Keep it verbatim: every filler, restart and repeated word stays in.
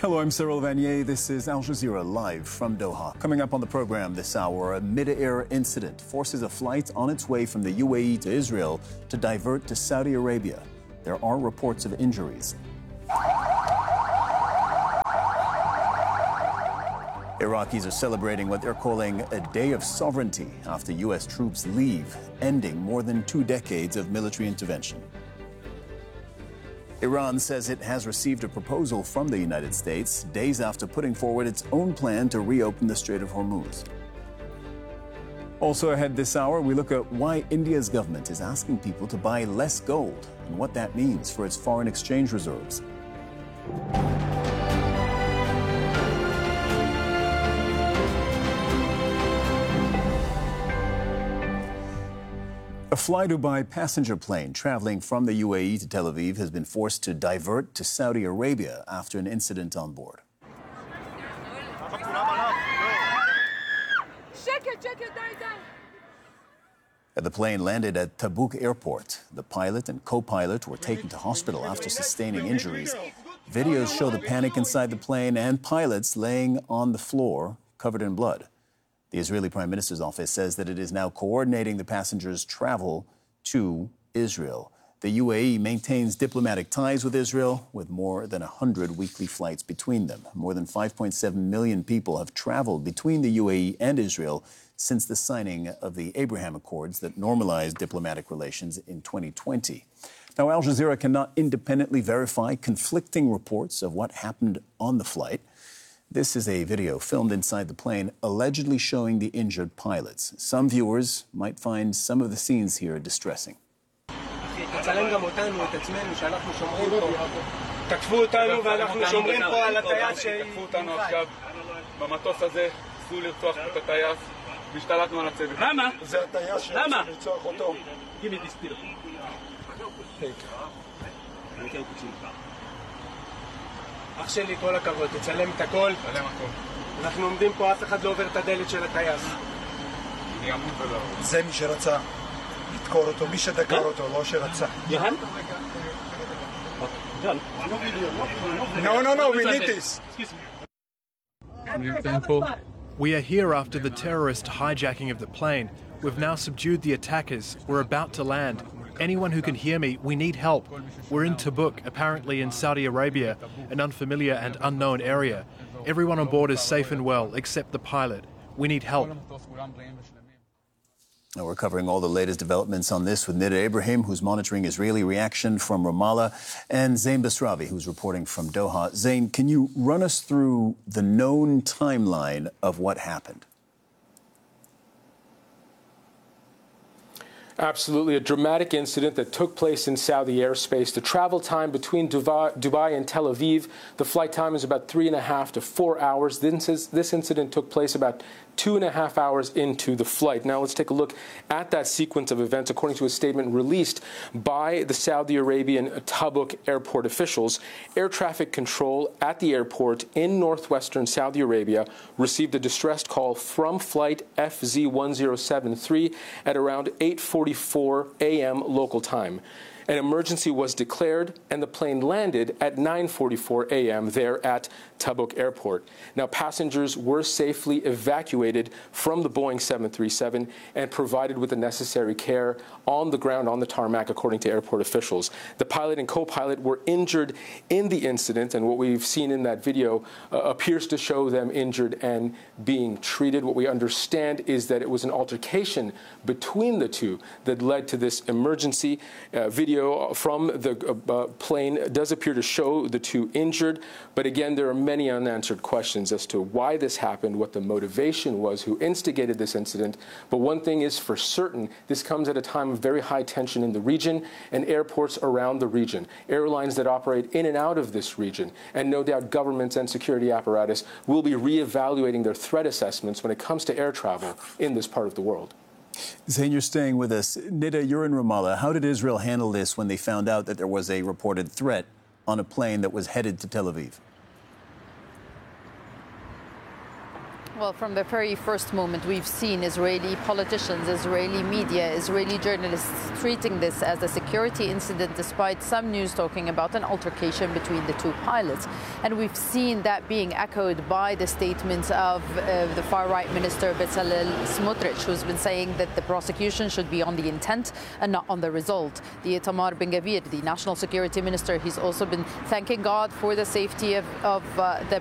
Hello, I'm Cyril Vanier. This is Al Jazeera live from Doha. Coming up on the program this hour, a mid-air incident forces a flight on its way from the U A E to Israel to divert to Saudi Arabia. There are reports of injuries. Iraqis are celebrating what they're calling a day of sovereignty after U S troops leave, ending more than two decades of military intervention. Iran says it has received a proposal from the United States days after putting forward its own plan to reopen the Strait of Hormuz. Also ahead this hour, we look at why India's government is asking people to buy less gold and what that means for its foreign exchange reserves. A Fly Dubai passenger plane traveling from the U A E to Tel Aviv has been forced to divert to Saudi Arabia after an incident on board. The plane landed at Tabuk Airport. The pilot and co-pilot were taken to hospital after sustaining injuries. Videos show the panic inside the plane and pilots laying on the floor covered in blood. The Israeli Prime Minister's office says that it is now coordinating the passengers' travel to Israel. The U A E maintains diplomatic ties with Israel, with more than one hundred weekly flights between them. More than five point seven million people have traveled between the U A E and Israel since the signing of the Abraham Accords that normalized diplomatic relations in twenty twenty. Now, Al Jazeera cannot independently verify conflicting reports of what happened on the flight. This is a video filmed inside the plane allegedly showing the injured pilots. Some viewers might find some of the scenes here distressing. אח שלי, כל הכבוד, תצלם את הכל. תצלם הכל. אנחנו עומדים פה, אף אחד לא עובר את הדלת של הטייס. זה מי שרצה לדקור אותו, מי שדקר אותו, לא שרצה. יהן? No, no, no, we need this. We are here after the terrorist hijacking of the plane. We've now subdued the attackers. We're about to land. Anyone who can hear me, we need help. We're in Tabuk, apparently in Saudi Arabia, an unfamiliar and unknown area. Everyone on board is safe and well, except the pilot. We need help. Now we're covering all the latest developments on this with Nida Ibrahim, who's monitoring Israeli reaction from Ramallah, and Zain Basravi, who's reporting from Doha. Zain, can you run us through the known timeline of what happened? Absolutely. A dramatic incident that took place in Saudi airspace. The travel time between Dubai and Tel Aviv, the flight time is about three and a half to four hours. This, this incident took place about two and a half hours into the flight. Now let's take a look at that sequence of events. According to a statement released by the Saudi Arabian Tabuk airport officials, air traffic control at the airport in northwestern Saudi Arabia received a distressed call from flight F Z one zero seven three at around eight forty-four a m local time. An emergency was declared, and the plane landed at nine forty-four a m there at Tabuk Airport. Now, passengers were safely evacuated from the Boeing seven thirty-seven and provided with the necessary care on the ground, on the tarmac, according to airport officials. The pilot and co-pilot were injured in the incident, and what we've seen in that video uh, appears to show them injured and being treated. What we understand is that it was an altercation between the two that led to this emergency. Uh, video from the uh, plane does appear to show the two injured, but again, there are many unanswered questions as to why this happened, what the motivation was, who instigated this incident. But one thing is for certain, this comes at a time of very high tension in the region and airports around the region, airlines that operate in and out of this region, and no doubt governments and security apparatus will be reevaluating their threat assessments when it comes to air travel in this part of the world. Zain, you're staying with us. Nida, you're in Ramallah. How did Israel handle this when they found out that there was a reported threat on a plane that was headed to Tel Aviv? Well, from the very first moment, we've seen Israeli politicians, Israeli media, Israeli journalists treating this as a security incident, despite some news talking about an altercation between the two pilots. And we've seen that being echoed by the statements of uh, the far-right minister Bezalel Smotrich, who's been saying that the prosecution should be on the intent and not on the result. The Itamar Ben Gvir, the national security minister, he's also been thanking God for the safety of, of uh, the